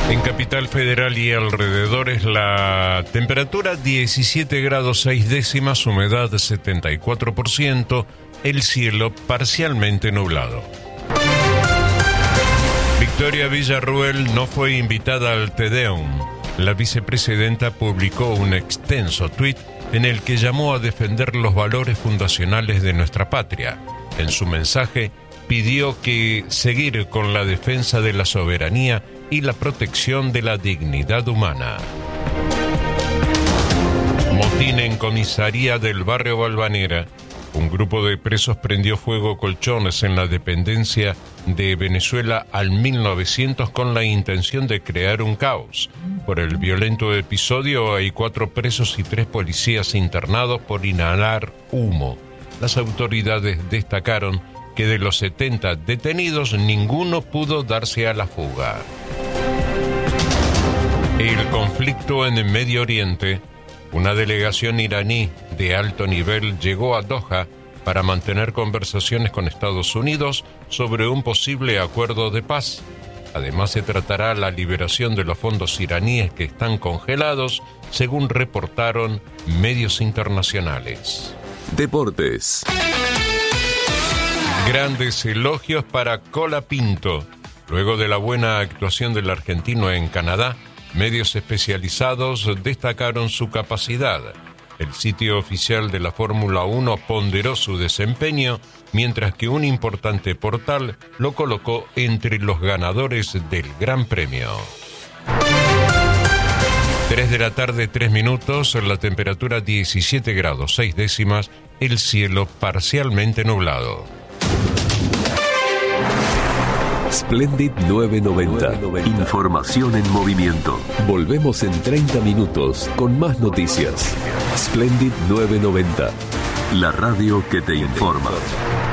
En Capital Federal y alrededores la temperatura 17 grados 6 décimas, humedad 74%, el cielo parcialmente nublado. Victoria Villarruel no fue invitada al Te Deum. La vicepresidenta publicó un extenso tuit en el que llamó a defender los valores fundacionales de nuestra patria. En su mensaje pidió que seguir con la defensa de la soberanía y la protección de la dignidad humana. Motín en comisaría del barrio Valvanera. Un grupo de presos prendió fuego colchones en la dependencia de Venezuela al 1900 con la intención de crear un caos. Por el violento episodio hay 4 presos y 3 policías internados por inhalar humo. Las autoridades destacaron que de los 70 detenidos ninguno pudo darse a la fuga. El conflicto en el Medio Oriente. Una delegación iraní de alto nivel llegó a Doha para mantener conversaciones con Estados Unidos sobre un posible acuerdo de paz. Además, se tratará la liberación de los fondos iraníes que están congelados, según reportaron medios internacionales. Deportes. Grandes elogios para Colapinto. Luego de la buena actuación del argentino en Canadá, medios especializados destacaron su capacidad. El sitio oficial de la Fórmula 1 ponderó su desempeño, mientras que un importante portal lo colocó entre los ganadores del Gran Premio. 3 de la tarde, 3 minutos, la temperatura 17 grados 6 décimas, el cielo parcialmente nublado. Splendid 990. Información en movimiento. Volvemos en 30 minutos con más noticias. Splendid 990. La radio que te informa.